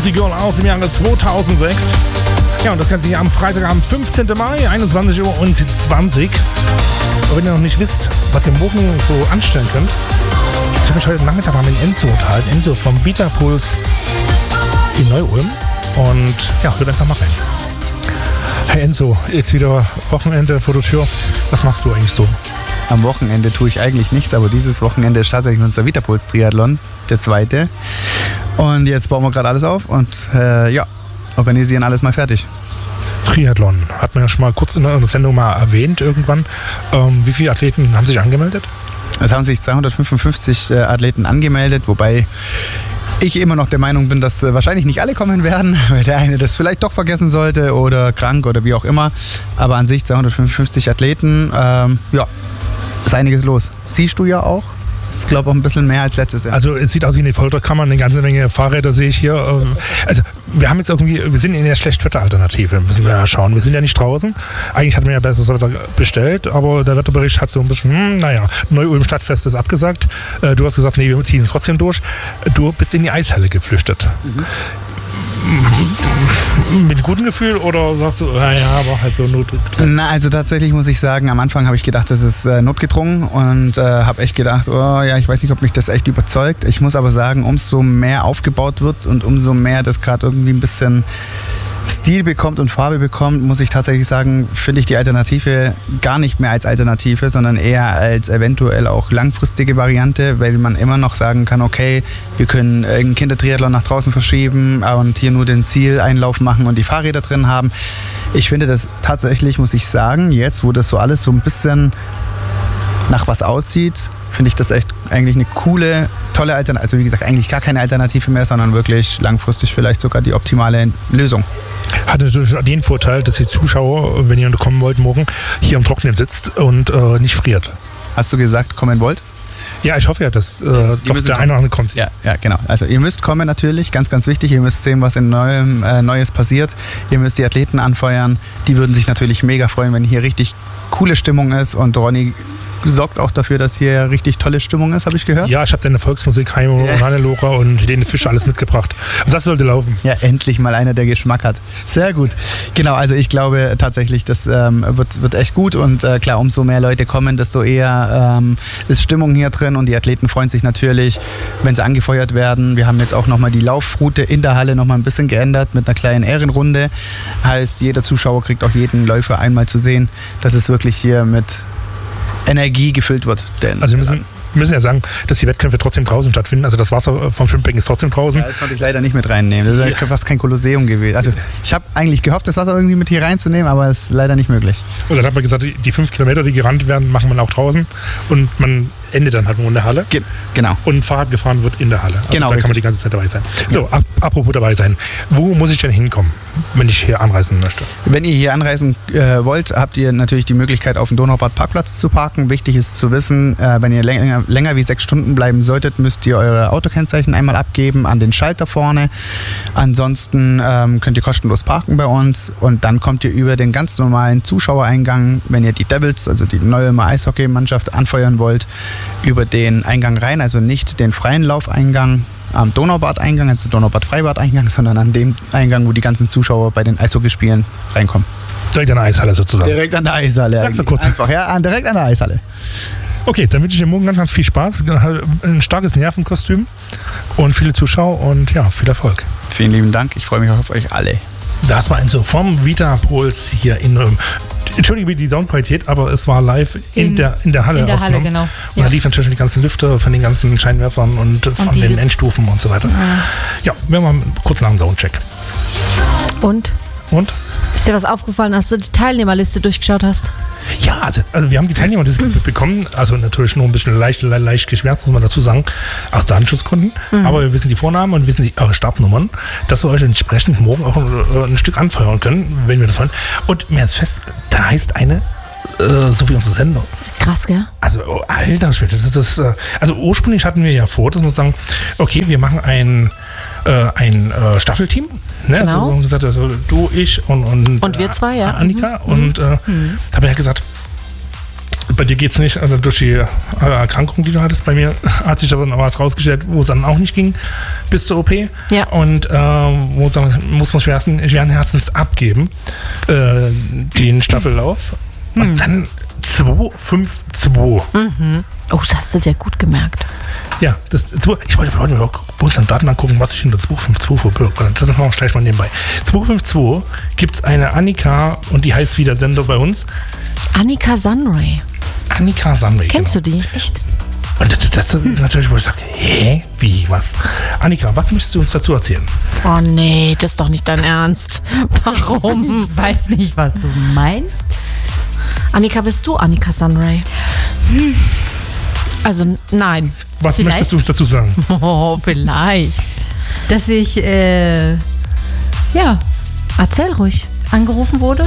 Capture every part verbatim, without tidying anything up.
Party Girl aus dem Jahre zweitausendsechs. Ja, und das Ganze hier am Freitag, am fünfzehnten Mai, einundzwanzig Uhr zwanzig. Und wenn ihr noch nicht wisst, was ihr morgen so anstellen könnt, ich habe mich heute Nachmittag mal mit Enzo unterhalten. Enzo vom Vitapuls in Neu-Ulm. Und ja, hört einfach mal rein. Hey Enzo, jetzt wieder Wochenende vor der Tür. Was machst du eigentlich so? Am Wochenende tue ich eigentlich nichts, aber dieses Wochenende ist tatsächlich unser Vitapuls-Triathlon, der zweite. Und jetzt bauen wir gerade alles auf und äh, ja, organisieren alles mal fertig. Triathlon, hat man ja schon mal kurz in der Sendung mal erwähnt irgendwann. Ähm, wie viele Athleten haben sich angemeldet? Es haben sich zweihundertfünfundfünfzig äh, Athleten angemeldet, wobei ich immer noch der Meinung bin, dass äh, wahrscheinlich nicht alle kommen werden, weil der eine das vielleicht doch vergessen sollte oder krank oder wie auch immer. Aber an sich zweihundertfünfundfünfzig Athleten, ähm, ja, ist einiges los. Siehst du ja auch. Das ist, glaube ich, auch ein bisschen mehr als letztes Jahr. Also es sieht aus wie eine Folterkammer, eine ganze Menge Fahrräder sehe ich hier. Also wir haben jetzt irgendwie, wir sind in der Schlechtwetteralternative, müssen wir ja schauen. Wir sind ja nicht draußen. Eigentlich hatten wir ja besseres Wetter bestellt, aber der Wetterbericht hat so ein bisschen, hm, naja, Neu-Ulm Stadtfest ist abgesagt. Du hast gesagt, nee, wir ziehen es trotzdem durch. Du bist in die Eishalle geflüchtet. Mhm. Mit gutem Gefühl oder sagst du, naja, aber halt so notgedrungen? Na, also tatsächlich muss ich sagen, am Anfang habe ich gedacht, das ist äh, notgedrungen und äh, habe echt gedacht, oh ja, ich weiß nicht, ob mich das echt überzeugt. Ich muss aber sagen, umso mehr aufgebaut wird und umso mehr das gerade irgendwie ein bisschen Stil bekommt und Farbe bekommt, muss ich tatsächlich sagen, finde ich die Alternative gar nicht mehr als Alternative, sondern eher als eventuell auch langfristige Variante, weil man immer noch sagen kann, okay, wir können einen Kindertriathlon nach draußen verschieben und hier nur den Zieleinlauf machen und die Fahrräder drin haben. Ich finde das tatsächlich, muss ich sagen, jetzt, wo das so alles so ein bisschen nach was aussieht, finde ich das echt eigentlich eine coole, tolle Alternative. Also wie gesagt, eigentlich gar keine Alternative mehr, sondern wirklich langfristig vielleicht sogar die optimale Lösung. Hat natürlich den Vorteil, dass die Zuschauer, wenn ihr kommen wollt, morgen hier im Trockenen sitzt und äh, nicht friert. Hast du gesagt, kommen wollt? Ja, ich hoffe ja, dass äh, doch der eine oder andere kommt. Ja, ja, genau. Also ihr müsst kommen natürlich, ganz, ganz wichtig. Ihr müsst sehen, was in Neuem, äh, Neues passiert. Ihr müsst die Athleten anfeuern. Die würden sich natürlich mega freuen, wenn hier richtig coole Stimmung ist. Und Ronny sorgt auch dafür, dass hier richtig tolle Stimmung ist, habe ich gehört. Ja, ich habe deine Volksmusik, Heimo ja. und Hannelora und den Fisch alles mitgebracht. Und das sollte laufen. Ja, endlich mal einer, der Geschmack hat. Sehr gut. Genau, also ich glaube tatsächlich, das ähm, wird, wird echt gut und äh, klar, umso mehr Leute kommen, desto eher ähm, ist Stimmung hier drin und die Athleten freuen sich natürlich, wenn sie angefeuert werden. Wir haben jetzt auch nochmal die Laufroute in der Halle nochmal ein bisschen geändert mit einer kleinen Ehrenrunde. Heißt, jeder Zuschauer kriegt auch jeden Läufer einmal zu sehen, dass es wirklich hier mit Energie gefüllt wird. Denn also wir müssen, wir müssen ja sagen, dass die Wettkämpfe trotzdem draußen stattfinden. Also das Wasser vom Schwimmbecken ist trotzdem draußen. Ja, das konnte ich leider nicht mit reinnehmen. Das ist ja fast kein Kolosseum gewesen. Also ich habe eigentlich gehofft, das Wasser irgendwie mit hier reinzunehmen, aber es ist leider nicht möglich. Und dann hat man gesagt, die fünf Kilometer, die gerannt werden, machen wir auch draußen. Und man endet dann halt nur in der Halle. Ge- genau. Und Fahrrad gefahren wird in der Halle. Also genau, da kann man die ganze Zeit dabei sein. So, ab, apropos dabei sein. Wo muss ich denn hinkommen, wenn ich hier anreisen möchte? Wenn ihr hier anreisen äh, wollt, habt ihr natürlich die Möglichkeit, auf dem Donaubad Parkplatz zu parken. Wichtig ist zu wissen, äh, wenn ihr länger, länger wie sechs Stunden bleiben solltet, müsst ihr eure Autokennzeichen einmal abgeben an den Schalter vorne. Ansonsten ähm, könnt ihr kostenlos parken bei uns und dann kommt ihr über den ganz normalen Zuschauereingang, wenn ihr die Devils, also die neue Eishockeymannschaft, anfeuern wollt, über den Eingang rein, also nicht den freien Laufeingang am Donaubad-Eingang, also Donaubad-Freibad-Eingang, sondern an dem Eingang, wo die ganzen Zuschauer bei den Eishockeyspielen reinkommen. Direkt an der Eishalle sozusagen? Direkt an der Eishalle. Ganz so kurz. Einfach, ja, direkt an der Eishalle. Okay, dann wünsche ich dir morgen ganz, ganz viel Spaß, ein starkes Nervenkostüm und viele Zuschauer und ja, viel Erfolg. Vielen lieben Dank, ich freue mich auf euch alle. Das war Enzo vom Vitapuls hier in Neu-Ulm. Entschuldige die Soundqualität, aber es war live in, in, der, in der Halle In der Halle, genau. Und ja. Da liefen natürlich die ganzen Lüfter von den ganzen Scheinwerfern und, und von den Endstufen und so weiter. Ja, ja wir waren kurz nach dem Soundcheck. Und? Und? Ist dir was aufgefallen, als du die Teilnehmerliste durchgeschaut hast? Ja, also, also wir haben die Teilnehmerliste mhm. bekommen, also natürlich nur ein bisschen leicht, leicht geschwärzt, muss man dazu sagen, aus Datenschutzgründen. Mhm. Aber wir wissen die Vornamen und wissen die, eure Startnummern, dass wir euch entsprechend morgen auch ein, ein Stück anfeuern können, wenn wir das wollen. Und mir ist fest, da heißt eine, äh, so wie unsere Sendung. Krass, gell? Also, oh, alter Schwede, das ist, äh, also ursprünglich hatten wir ja vor, dass wir sagen, okay, wir machen ein, äh, ein äh, Staffelteam. Ne? Genau. Also, wir haben gesagt, also du, ich und, und, und wir zwei, ja. Annika. Mhm. Und äh, mhm. da habe ich ja gesagt, bei dir geht's nicht, also durch die äh, Erkrankung, die du hattest. Bei mir hat sich aber noch was rausgestellt, wo es dann auch nicht ging bis zur O P. Ja. Und äh, wo es dann, muss man schweren, schweren Herzens abgeben, äh, den Staffellauf. Und Hm. dann zwei fünf zwei. Mhm. Oh, das hast du dir gut gemerkt. Ja, das, ich wollte heute mal bei uns an Daten angucken, was sich hinter zwei fünf zwei verbirgt. Das machen wir auch gleich mal nebenbei. zwei fünf zwei gibt es eine Annika und die heißt wie der Sender bei uns. Annika Sunray. Annika Sunray. Kennst genau. du die? Echt? Und das, das ist natürlich, wo ich sage, hä? Wie, was? Annika, was möchtest du uns dazu erzählen? Oh nee, das ist doch nicht dein Ernst. Warum? Ich weiß nicht, was du meinst. Annika, bist du Annika Sunray? Hm. Also, n- nein. Was Vielleicht. möchtest du uns dazu sagen? Oh, vielleicht. Dass ich, äh, ja, Erzähl ruhig. angerufen wurde,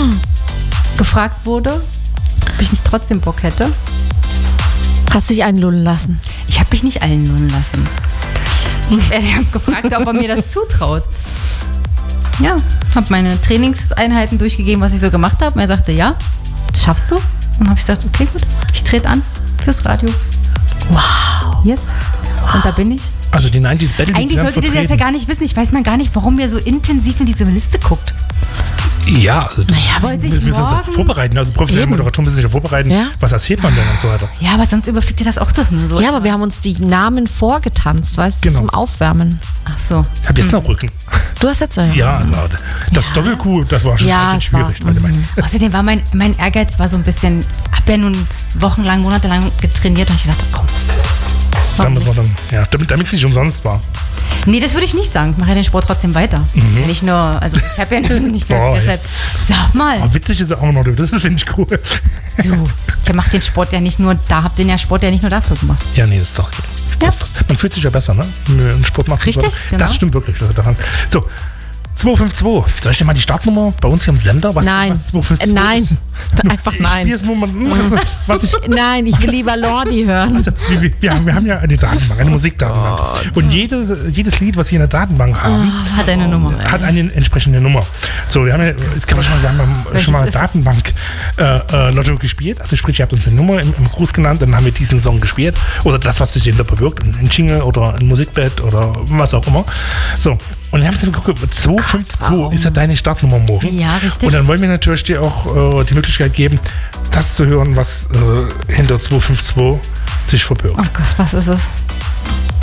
gefragt wurde, ob ich nicht trotzdem Bock hätte. Hast dich einlullen lassen? Ich habe mich nicht einlullen lassen. Ich habe gefragt, ob er mir das zutraut. Ja, habe meine Trainingseinheiten durchgegeben, was ich so gemacht habe. Und er sagte, ja, das schaffst du. Und habe ich gesagt, okay, gut, ich trete an fürs Radio. Wow. Yes. Und da bin ich. Also die neunziger Battle Eigentlich solltet ihr das ja gar nicht wissen. Ich weiß mal gar nicht, warum ihr so intensiv in diese Liste guckt. Ja, also das Naja, wollte wir ich müssen uns morgen... vorbereiten. Also professionelle Eben. Moderatoren müssen sich ja vorbereiten. Ja. Was erzählt man denn und so weiter. Ja, aber sonst überfliegt ihr das auch doch nur so. Ja, aber wir haben uns die Namen vorgetanzt, weißt du, Genau. zum Aufwärmen. Ach so. Ich habe jetzt noch Rücken. Du hast jetzt ja. Ja, genau. Das Doppelkuh, das war schon Ja, echt es war- schwierig. Leute. Mein- Außerdem war mein, mein Ehrgeiz war so ein bisschen, hab ja nun wochenlang, monatelang getrainiert und ich dachte, komm. Da warum muss man nicht? dann, ja, damit damit es nicht umsonst war. Nee, das würde ich nicht sagen. Ich mache ja den Sport trotzdem weiter. Das ist ja nicht nur, also ich habe ja nun nicht nur Boah, deshalb. Sag mal, Aber witzig ist er auch noch, das finde ich cool. du, ich mache den Sport ja nicht nur, da hab den ja Sport ja nicht nur dafür gemacht. Ja, nee, das ist doch. Ja. Das passt. Man fühlt sich ja besser, ne? Wenn man einen Sport macht. und so Richtig, weiter. genau. Das stimmt wirklich. Also daran. So, zwei fünf zwei. Soll ich dir mal die Startnummer bei uns hier im Sender? Was, Nein. was zwei fünf zwei Äh, nein. ist? Einfach Ich nein. spiele es mal, was ich. Nein, ich will lieber Lordi hören. Also, wir, wir, wir, haben, wir haben ja eine Datenbank, eine Musikdatenbank. Und jedes, jedes Lied, was wir in der Datenbank haben, Hat eine Nummer. hat eine entsprechende Nummer. So, wir haben ja, jetzt kann man schon mal, wir haben Welches schon mal ist es? Datenbank äh, äh, Lotto gespielt. Also sprich, ihr habt uns eine Nummer im, im Gruß genannt, dann haben wir diesen Song gespielt. Oder das, was sich dahinter bewirkt. Ein Jingle oder ein Musikbett oder was auch immer. So, und wir haben dann geguckt, zwei fünf zwei ist ja deine Startnummer morgen. Ja, richtig. Und dann wollen wir natürlich dir auch äh, die Möglichkeit geben, das zu hören, was äh, hinter zwei fünf zwei sich verbirgt. Oh Gott, was ist es?